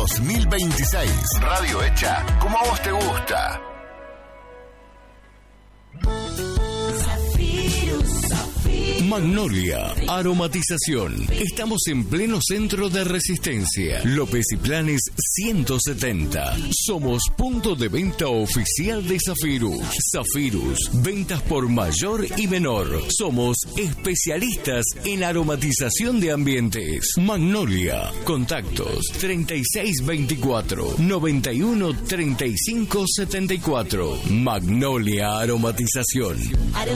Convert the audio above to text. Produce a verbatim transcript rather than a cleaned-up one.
dos mil veintiséis. Radio hecha como a vos te gusta. Magnolia Aromatización. Estamos en pleno centro de Resistencia. López y Planes ciento setenta. Somos punto de venta oficial de Zafirus. Zafirus, ventas por mayor y menor. Somos especialistas en aromatización de ambientes. Magnolia. Contactos treinta y seis veinticuatro, noventa y uno, treinta y cinco setenta y cuatro. Magnolia Aromatización.